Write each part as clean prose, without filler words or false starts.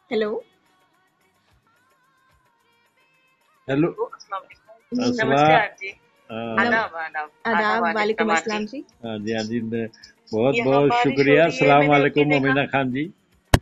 Hello. Hello. अस्सलाम वालेकुम। जी नमस्ते अस्सलाम। आरजी। नम आदाब आदाब आदाब आदाब, वालेकुम वालेकुम आरजी। अस्सलाम जी। हाँ जी, हाँ जी, बहुत यहाँ बहुत बारिश हो शुक्रिया। रही है, अस्सलाम मैंने अभी वालेकुम देखा। अमीना खान जी।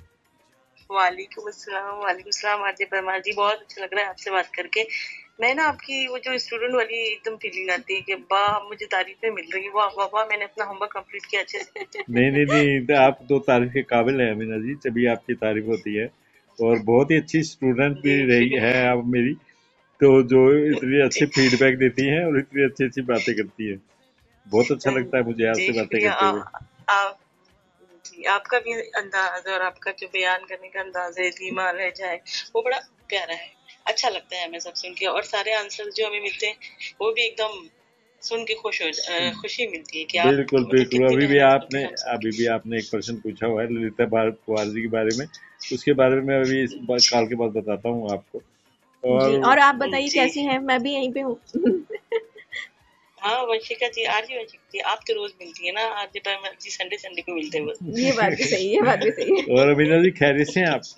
वालेकुम अस्सलाम आरजी परमार जी, बहुत अच्छा लग रहा है आपसे बात करके। मैं ना आपकी वो जो स्टूडेंट वाली एकदम फीलिंग आती है कि वाह मुझे तारीफें मिल रही है, वाह वाह वाह मैंने अपना होमवर्क कंप्लीट किया अच्छे से। नहीं नहीं नहीं, तो आप तो तारीफ के काबिल हैं अमीना जी, तभी आपकी तारीफ होती है। और बहुत ही अच्छी स्टूडेंट भी जी रही है शुक्रिया। आप मेरी। तो जो इतनी अच्छी फीडबैक देती हैं और इतनी अच्छी अच्छी बातें करती हैं, बहुत अच्छा लगता है मुझे जी आपसे बातें शुक्रिया। करते हुए। आप जी आपका भी अंदाज और आपका जो बयान करने का अंदाज है, धीमा लहजा है, वो बड़ा प्यारा है। अच्छा लगता है हमें सब सुन के, और सारे आंसर जो हमें मिलते हैं वो भी एकदम सुन के खुशी मिलती है कि आप बिल्कुल मतलब बिल्कुल। कितनी मेहनत करते हैं हम सब अभी की। भी आपने एक प्रश्न पूछा हुआ है ललिता कुमार जी के बारे में। उसके बारे में मैं अभी कॉल के बाद बताता हूँ आपको। जी, और और आप बताइए जी कैसी हैं? मैं भी यहीं पे हूँ। हाँ वंशिका जी, आरजी वंशिका जी, आप तो रोज मिलती है ना आरजी पर जी, संडे संडे को मिलते हैं बस। ये बात भी सही है, ये बात भी सही है। और अमीना जी खैरियत से हैं आप?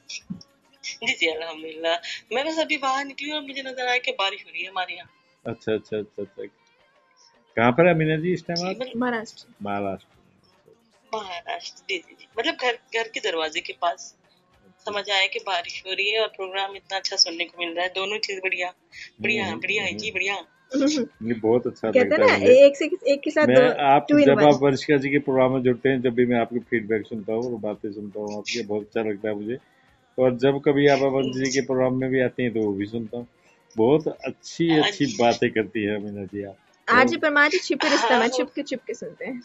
जी जी अल्हम्दुलिल्लाह। मैं बस अभी बाहर निकली और मुझे नजर आया कि बारिश हो रही है हमारे यहाँ। अच्छा अच्छा अच्छा अच्छा। कहाँ पर है अमीना जी इस टाइम जी आप? मतलब महाराष्ट्र। महाराष्ट्र महाराष्ट्र, जी जी जी, मतलब घर घर के दरवाजे के पास। में। समझ आया कि बारिश हो रही है और प्रोग्राम इतना अच्छा सुनने को मिल रहा है, दोनों चीज बढ़िया। बढ़िया बढ़िया है जी, बढ़िया। नहीं, बहुत अच्छा कहते हैं लगता है ना, मुझे। एक के साथ मैं दो, आप टू इन जब वन। आप वर्षिका जी के प्रोग्राम में जुड़ते हैं, जब भी मैं आपकी फीडबैक सुनता हूँ और बातें सुनता हूँ आपकी, बहुत अच्छा लगता है मुझे। और जब कभी आप अमन जी के प्रोग्राम में भी आती हैं तो वो भी सुनता हूँ। बहुत अच्छी अच्छी बातें करती है अमीना जी आप। आरजे बहुत परमार जी छिपे रिश्ता में हाँ छिप के सुनते हैं।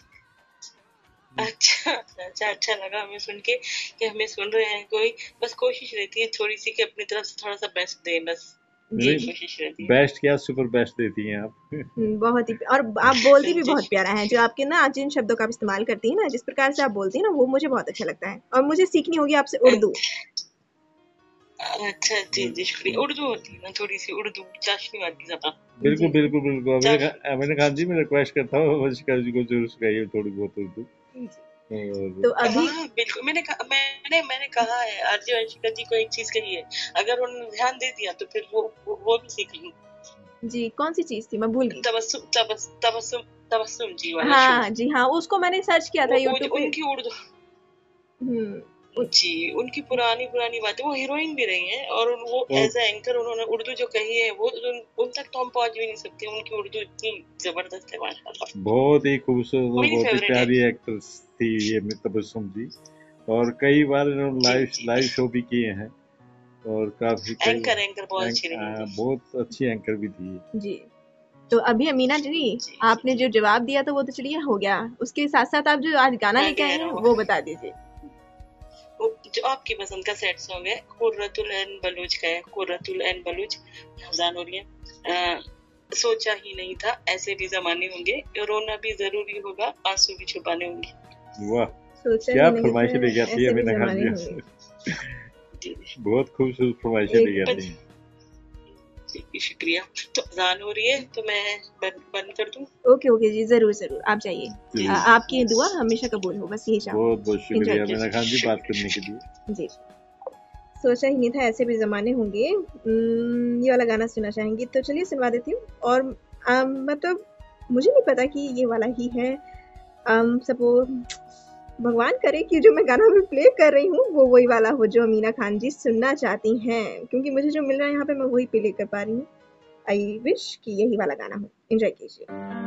अच्छा अच्छा अच्छा लगा हमें सुन के कि हमें सुन रहे हैं कोई। बस कोशिश रहती है थोड़ी सी कि अपनी तरफ से थोड़ा सा बेस्ट दें, बस जी। यही कोशिश रहती है। बेस्ट क्या, सुपर बेस्ट देती हैं आप। बहुत ही, और आप बोलती भी जी बहुत प्यारा है। जो आपके ना जिन शब्दों का आप इस्तेमाल करती हैं ना, जिस प्रकार से आप बोलती हैं ना, वो मुझे बहुत अच्छा लगता है। और मुझे सीखनी होगी आपसे उर्दू। अच्छा जी जी शुक्रिया। उर्दू होती है ना थोड़ी सी, उर्दू चाशनी वाली ज्यादा। बिल्कुल जी। बिल्कुल बिल्कुल। चाश अमीना खान जी, मैं रिक्वेस्ट करता हूँ वर्षिका जी को जरूर सिखाइए थोड़ी बहुत उर्दू। जी। और तो अभी हाँ बिल्कुल, मैंने कहा है आरजे वंशिका जी को एक चीज कही है, अगर उन्होंने ध्यान दे दिया तो फिर वो भी सीख लेंगे। जी, कौन सी चीज थी, मैं भूल गई। तबस्सुम जी वाला शो। हाँ जी, हाँ, उसको मैंने सर्च किया था वो जो यूट्यूब पे। उनकी उर्दू, हम्म। जी उनकी पुरानी पुरानी बातें, वो हीरोइन भी रही हैं और वो एज ए एंकर उन्होंने उर्दू जो कही है वो उन तक तो हम पहुंच भी नहीं सकते। उनकी उर्दू इतनी जबरदस्त है माशाल्लाह। बहुत ही खूबसूरत और मेरी बहुत ही फेवरेट है। प्यारी एक्ट्रेस थी ये तबस्सुम जी। और कई बार इन्होंने जी जी लाइव जी, शो भी किए हैं। और काफी कई एंकर एंकर बहुत अच्छी रही है जी। बहुत अच्छी एंकर भी थी। जी। तो अभी अमीना जी, जी आपने जो जवाब दिया था वो तो चलिए हो गया। उसके साथ साथ आप जो आज गाना मैं लेके कह आए रहा हैं हूँ वो बता दीजिए। जो आपकी पसंद का सेट सॉन्ग है, कुर्रतुल ऐन बलूच का है, कुर्रतुल ऐन बलूच। अजान हो रही है। सोचा ही नहीं था ऐसे भी जमाने होंगे, रोना भी जरूरी होगा, आंसू भी छुपाने होंगे। वाह, सोचा क्या ही नहीं फरमाइशें था लेके आती है ऐसे भी अमीना खान जमाने जी होंगे। जी बहुत खूबसूरत फरमाइशें एक लेके आती हैं। जी शुक्रिया। तो अजान हो रही है तो मैं बंद कर दूं। ओके ओके जी, जरूर जरूर, आप जाइए। जी आपकी दुआ हमेशा कबूल हो, बस यही बहुत बहुत चाहूंगी। एंजॉय शुक्रिया जी अमीना जी खान जी बात करने के लिए। शुक्रिया। जी। सोचा ही नहीं था ऐसे भी ज़माने होंगे। ये वाला गाना सुनना चाहेंगी तो चलिए सुनवा देती हूँ। और मतलब मुझे नहीं पता कि ये वाला ही है। सपोज भगवान करे कि जो मैं गाना में प्ले कर रही हूँ वो वही वाला हो जो अमीना खान जी सुनना चाहती हैं, क्योंकि मुझे जो मिल रहा है यहाँ पे मैं वही प्ले कर पा रही हूँ। आई विश कि यही वाला गाना हो। एंजॉय कीजिए।